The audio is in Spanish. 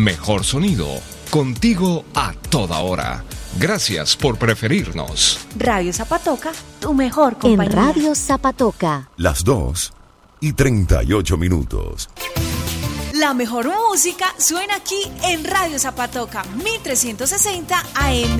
mejor sonido, contigo a toda hora. Gracias por preferirnos. Radio Zapatoca, tu mejor compañía. En Radio Zapatoca. Las 2:38. La mejor música suena aquí en Radio Zapatoca, 1360 AM.